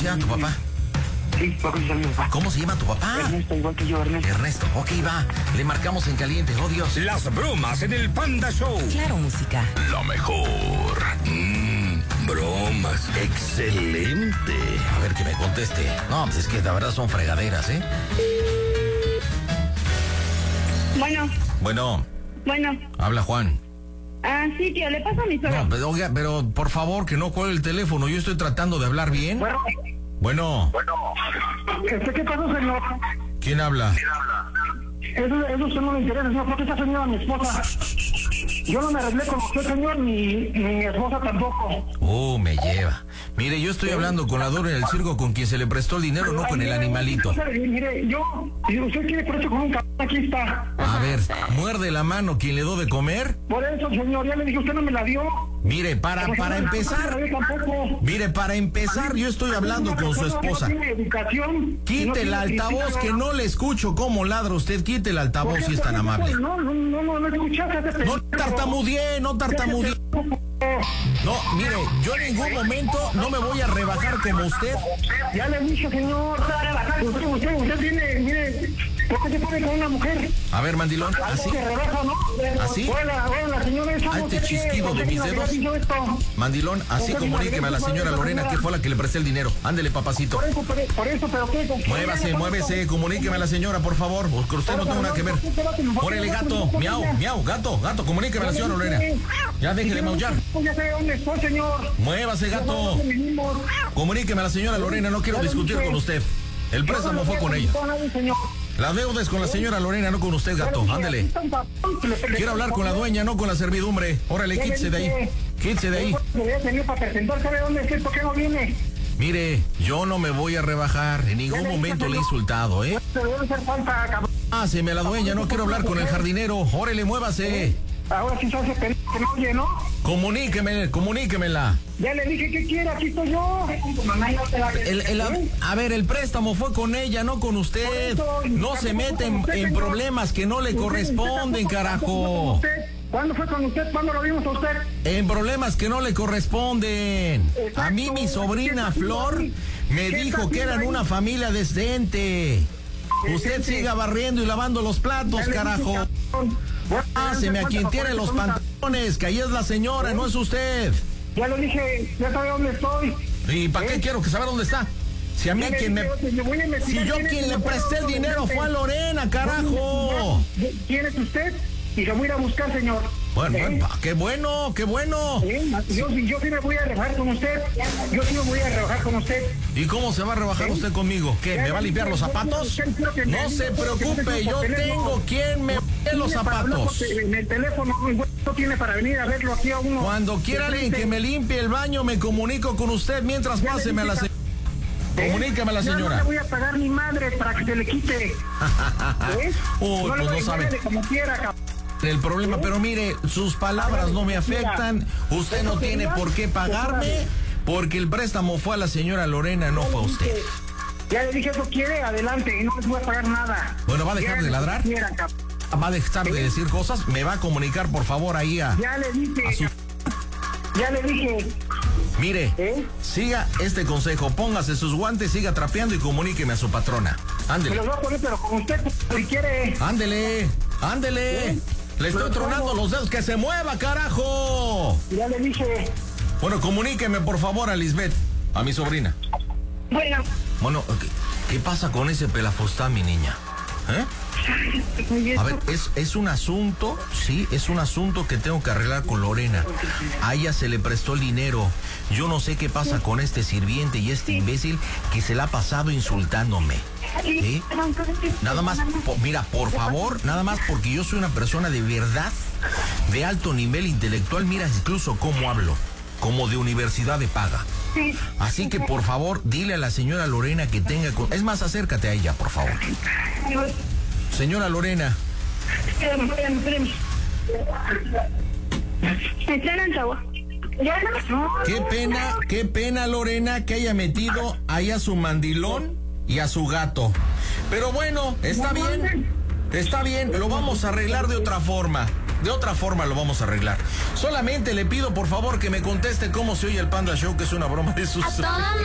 se llama tu papá? Sí, va a contestar mi papá. ¿Cómo se llama tu papá? Ernesto, igual que yo, Ernesto. Ernesto, ok, va. Le marcamos en caliente, oh Dios. Las bromas en el Panda Show. Claro, música. Lo mejor. Bromas. Excelente. A ver que me conteste. No, pues es que la verdad son fregaderas, ¿eh? Bueno, Bueno, habla Juan. sí, tío, le paso a mi suegro. No, pero, oiga, pero por favor que no cuelgue el teléfono. Yo estoy tratando de hablar bien. Bueno. ¿Qué pasó, señor? ¿Quién habla? Eso no me interesa, señor, porque esa señora mi esposa. Yo no me arreglé con usted, señor, ni mi esposa tampoco. Me lleva. Mire, yo estoy hablando con la dura del circo con quien se le prestó el dinero, no con el animalito. Mire, si usted quiere preso con un cabrón, aquí está. A ver, muerde la mano quien le dio de comer. Por eso, señor, ya le dije, usted no me la dio. Mire, para empezar, yo estoy hablando con su esposa. Quite el altavoz, que no le escucho cómo ladra usted. Quite el altavoz si es tan amable. No escuchaste. No tartamudeé. No, mire, yo en ningún momento no me voy a rebajar como usted. Ya le dije, señor, usted viene, mire, ¿por qué se pone con una mujer? A ver, mandilón, así. Se rebaja, ¿no? ¿Así? Hola, señora, esa este chasquido de mis dedos. Mandilón, así comuníqueme a la señora Lorena, que fue la que le presté el dinero. Ándele, papacito. Por eso, pero ¿qué? Muévase, comuníqueme a la señora, por favor, porque usted no tiene nada que ver. Órale, gato, miau, gato, comuníqueme a la señora Lorena. Ya déjele maullar. Ya sé dónde estoy, señor. Muévase, gato. Comuníqueme a la señora Lorena, no quiero discutir con usted. El préstamo fue con ella. La deuda es con la señora Lorena, no con usted, gato. Ándele. Quiero hablar con la dueña, no con la servidumbre. Órale, quítese de ahí. Quítese de ahí. ¿Por qué no viene? Mire, yo no me voy a rebajar. En ningún momento le he insultado, ¿eh? Páseme a la dueña, no quiero hablar con el jardinero. Órale, muévase. Ahora sí se hace que no oye, ¿no? Comuníquemela. Ya le dije que quiera, aquí estoy yo. A ver, el préstamo fue con ella, no con usted. No se meten en problemas que no le corresponden, carajo. ¿Cuándo fue con usted? ¿Cuándo lo vimos a usted? En problemas que no le corresponden. A mí mi sobrina Flor me dijo que eran una familia decente. Usted siga barriendo y lavando los platos, carajo. Páseme a quien tiene los pantalones, que ahí es la señora, no es usted. Ya lo dije, ya sabe dónde estoy. ¿Y para qué quiero que saber dónde está? Si a mí quien le presté el dinero fue a Lorena, carajo. ¿Quién es usted? Y lo voy a ir a buscar, señor. Bueno, qué bueno. Yo sí me voy a rebajar con usted. ¿Y cómo se va a rebajar usted conmigo? ¿Qué? ¿Me va a limpiar los zapatos? No se preocupe, yo tengo quien me limpie los zapatos. En el teléfono no tiene para venir a verlo aquí a uno. Cuando quiera alguien que me limpie el baño, me comunico con usted mientras páseme a la señora. Comuníqueme a la señora. No le voy a pagar mi madre para que se le quite. Uy, pues no sabe. Como quiera, cabrón. El problema, pero mire, sus palabras no me afectan. Usted no tiene por qué pagarme porque el préstamo fue a la señora Lorena, no fue a usted. Ya le dije, eso quiere, adelante, y no les voy a pagar nada. Bueno, ¿va a dejar de ladrar? ¿Va a dejar de decir cosas? ¿Me va a comunicar, por favor, ahí a... Ya le dije. Ya le dije. Mire, siga este consejo, póngase sus guantes, siga trapeando y comuníqueme a su patrona. Ándele. Me los voy a poner, pero con usted, si quiere. Ándele. Le estoy tronando los dedos, que se mueva, carajo. Ya le dije. Bueno, comuníqueme, por favor, a Lisbeth, a mi sobrina. Bueno, ¿qué pasa con ese pelafustán, mi niña? A ver, es un asunto, sí, es un asunto que tengo que arreglar con Lorena. A ella se le prestó el dinero. Yo no sé qué pasa con este sirviente y este imbécil que se la ha pasado insultándome. ¿Sí? Nada más, mira, por favor, nada más porque yo soy una persona de verdad, de alto nivel intelectual. Mira incluso cómo hablo, como de universidad de paga. Así que por favor, dile a la señora Lorena que tenga... Es más, acércate a ella, por favor. Señora Lorena. Qué pena, Lorena, que haya metido ahí a su mandilón y a su gato. Pero bueno, está bien, lo vamos a arreglar de otra forma. De otra forma lo vamos a arreglar. Solamente le pido, por favor, que me conteste cómo se oye el Panda Show, que es una broma de sus...